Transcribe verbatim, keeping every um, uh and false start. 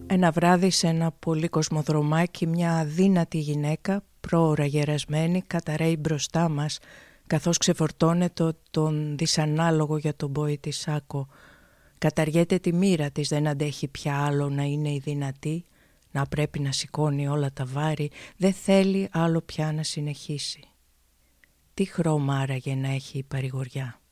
Ένα βράδυ σε ένα πολύ κοσμοδρομάκι μια αδύνατη γυναίκα, πρόωρα γερασμένη, καταραίει μπροστά μας καθώς ξεφορτώνεται τον δυσανάλογο για τον μπόη της σάκο. Καταργέται τη μοίρα της, δεν αντέχει πια άλλο να είναι η δυνατή, να πρέπει να σηκώνει όλα τα βάρη, δεν θέλει άλλο πια να συνεχίσει. Τι χρώμα άραγε να έχει η παρηγοριά?